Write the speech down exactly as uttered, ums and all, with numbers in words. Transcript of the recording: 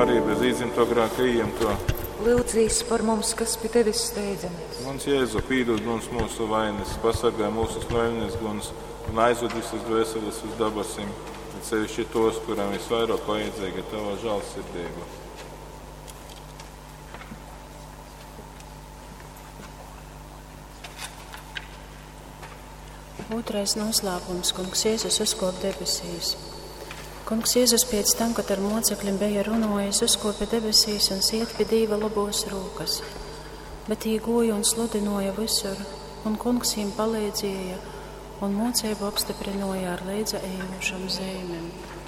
Marija, bez īdzimto grēka ieņemto, lūdzīs par mums, kas pie tevis steidzamies. Mans Jēzu, pīdod mums mūsu vainas, pasargāj mūsu no ienaidnieces un aizved visas dvēseles uz dabasim, bet sevišķi tos, kuriem visvairāk vajadzīga tava žēlsirdība. Otrais noslēpums. Kungs Jēzus uzkop debesīs. Kungs Jēzus pēc tam, kad ar mocekļiem bija runājis, uzkopa debesīs un siet pie Dieva labos rūkas. Bet viņi goja un sludināja visur, un kungs viņiem palīdzēja un mocību apstiprināja ar līdzi ejošam zīmēm.